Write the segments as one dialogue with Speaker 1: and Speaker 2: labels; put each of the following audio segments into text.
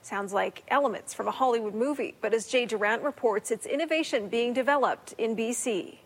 Speaker 1: Sounds like elements from a Hollywood movie, but as Jay Durant reports, it's innovation being developed in BC.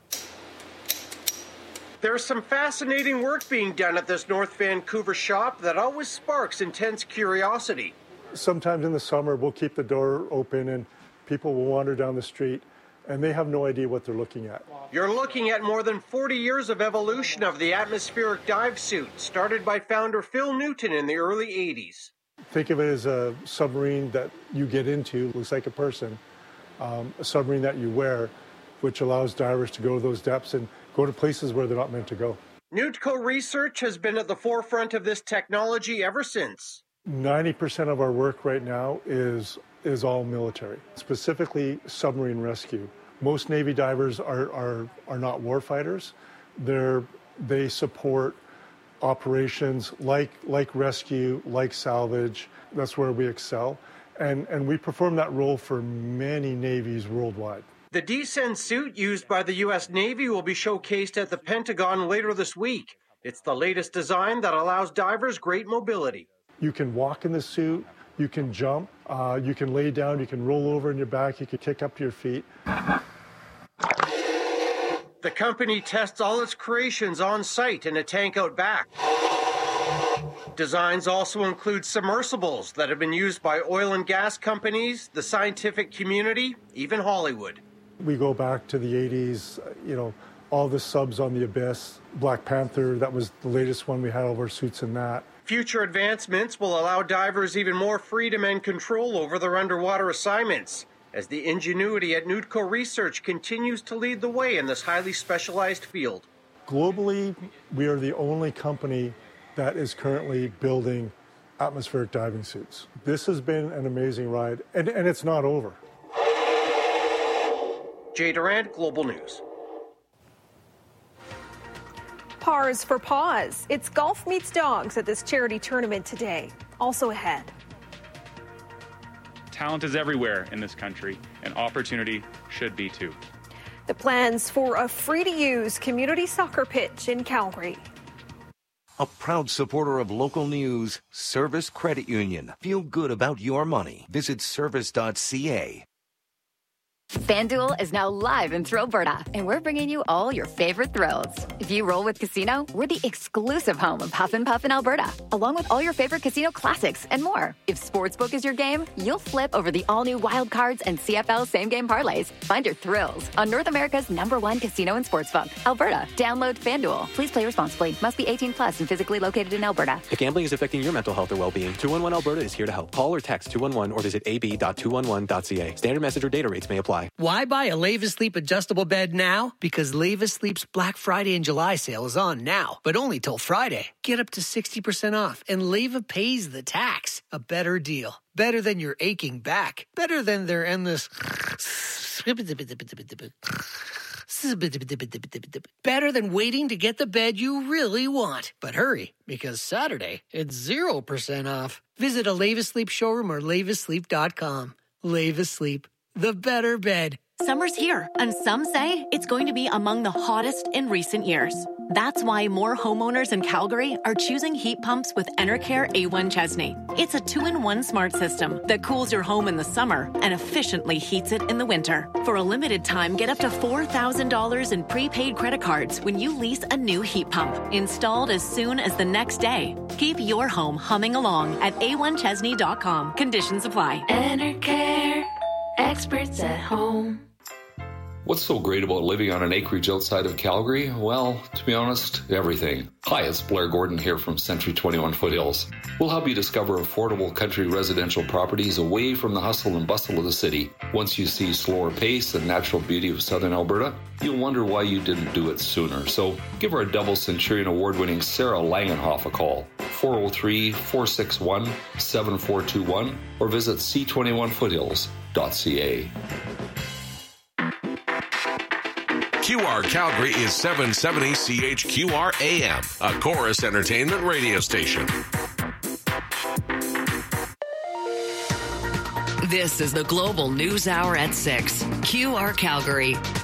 Speaker 2: There's some fascinating work being done at this North Vancouver shop that always sparks intense curiosity.
Speaker 3: Sometimes in the summer, we'll keep the door open and people will wander down the street and they have no idea what they're looking at.
Speaker 2: You're looking at more than 40 years of evolution of the atmospheric dive suit, started by founder Phil Newton in the early 80s.
Speaker 3: Think of it as a submarine that you get into, looks like a person, a submarine that you wear, which allows divers to go to those depths and go to places where they're not meant to go.
Speaker 2: Newtco Research has been at the forefront of this technology ever since.
Speaker 3: 90% of our work right now is all military, specifically submarine rescue. Most Navy divers are not warfighters. They support operations like rescue, like salvage. That's where we excel. And we perform that role for many navies worldwide.
Speaker 2: The descent suit used by the U.S. Navy will be showcased at the Pentagon later this week. It's the latest design that allows divers great mobility.
Speaker 3: You can walk in the suit, you can jump, you can lay down, you can roll over in your back, you can kick up to your feet.
Speaker 2: The company tests all its creations on site in a tank out back. Designs also include submersibles that have been used by oil and gas companies, the scientific community, even Hollywood.
Speaker 3: We go back to the 80s, all the subs on the Abyss, Black Panther, that was the latest one we had, all our suits in that.
Speaker 2: Future advancements will allow divers even more freedom and control over their underwater assignments, as the ingenuity at Newtco Research continues to lead the way in this highly specialized field.
Speaker 3: Globally, we are the only company that is currently building atmospheric diving suits. This has been an amazing ride, and it's not over.
Speaker 2: Jay Durant, Global News.
Speaker 1: Pars for Paws. It's golf meets dogs at this charity tournament today. Also ahead.
Speaker 4: Talent is everywhere in this country, and opportunity should be too.
Speaker 1: The plans for a free-to-use community soccer pitch in Calgary.
Speaker 5: A proud supporter of local news, Service Credit Union. Feel good about your money. Visit service.ca.
Speaker 6: FanDuel is now live in Alberta, and we're bringing you all your favorite thrills. If you roll with Casino, we're the exclusive home of Huff and Puff in Alberta, along with all your favorite casino classics and more. If Sportsbook is your game, you'll flip over the all-new Wild Cards and CFL same-game parlays. Find your thrills on North America's #1 casino and sportsbook, Alberta. Download FanDuel. Please play responsibly. Must be 18 plus and physically located in Alberta.
Speaker 7: If gambling is affecting your mental health or well-being, 211 Alberta is here to help. Call or text 211 or visit ab.211.ca. Standard message or data rates may apply.
Speaker 8: Why buy a Leva Sleep adjustable bed now? Because Leva Sleep's Black Friday and July sale is on now, but only till Friday. Get up to 60% off, and Leva pays the tax. A better deal. Better than your aching back. Better than their endless... Better than waiting to get the bed you really want. But hurry, because Saturday, it's 0% off. Visit a Leva Sleep showroom or levasleep.com. Leva Sleep. The better bed.
Speaker 9: Summer's here, and some say it's going to be among the hottest in recent years. That's why more homeowners in Calgary are choosing heat pumps with Enercare A1 Chesney. It's a 2-in-1 smart system that cools your home in the summer and efficiently heats it in the winter. For a limited time, get up to $4,000 in prepaid credit cards when you lease a new heat pump, installed as soon as the next day. Keep your home humming along at a1chesney.com. Conditions apply.
Speaker 10: Enercare. Experts at home.
Speaker 11: What's so great about living on an acreage outside of Calgary? Well, to be honest, everything. Hi, it's Blair Gordon here from Century 21 Foothills. We'll help you discover affordable country residential properties away from the hustle and bustle of the city. Once you see slower pace and natural beauty of southern Alberta, you'll wonder why you didn't do it sooner. So give our double Centurion Award-winning Sarah Langenhoff a call. 403-461-7421 or visit c21foothills.ca.
Speaker 12: QR Calgary is 770 CHQR AM, a Chorus Entertainment radio station.
Speaker 13: This is the Global News Hour at 6. QR Calgary.